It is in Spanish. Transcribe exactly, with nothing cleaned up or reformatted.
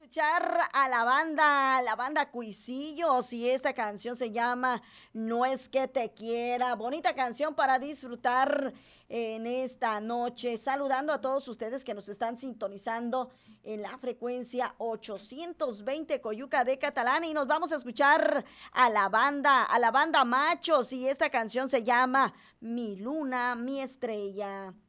Escuchar a la banda, la banda Cuisillos y esta canción se llama No es que te quiera. Bonita canción para disfrutar en esta noche. Saludando a todos ustedes que nos están sintonizando en la frecuencia ochocientos veinte Coyuca de Catalán y nos vamos a escuchar a la banda, a la banda Machos y esta canción se llama Mi Luna, mi estrella.